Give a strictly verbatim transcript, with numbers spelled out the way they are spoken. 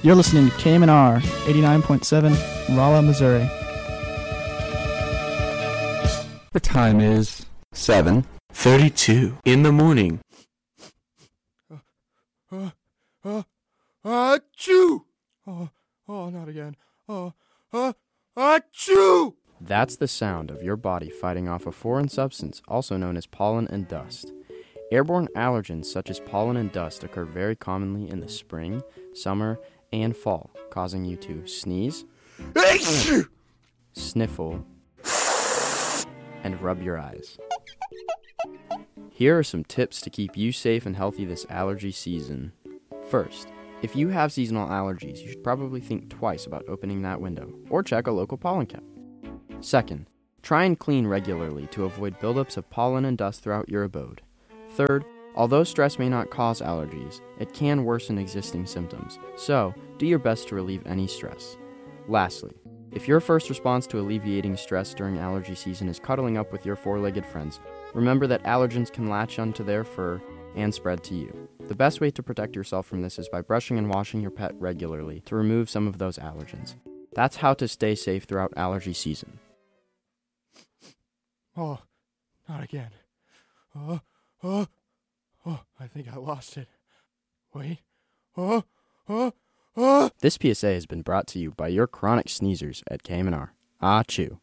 You're listening to K M N R eighty-nine point seven, Rolla, Missouri. The time is seven thirty-two in the morning. Uh, uh, uh, achoo! Oh, oh, not again. Oh, uh, achoo! That's the sound of your body fighting off a foreign substance, also known as pollen and dust. Airborne allergens such as pollen and dust occur very commonly in the spring, summer, and fall, causing you to sneeze, sniffle, and rub your eyes. Here are some tips to keep you safe and healthy this allergy season. First, if you have seasonal allergies, you should probably think twice about opening that window, or check a local pollen cap. Second, try and clean regularly to avoid buildups of pollen and dust throughout your abode. Third, although stress may not cause allergies, it can worsen existing symptoms, so do your best to relieve any stress. Lastly, if your first response to alleviating stress during allergy season is cuddling up with your four-legged friends, remember that allergens can latch onto their fur and spread to you. The best way to protect yourself from this is by brushing and washing your pet regularly to remove some of those allergens. That's how to stay safe throughout allergy season. Oh, not again. Oh, oh, oh, I think I lost it. Wait. Oh, oh, oh. This P S A has been brought to you by your chronic sneezers at K M N R. Achoo.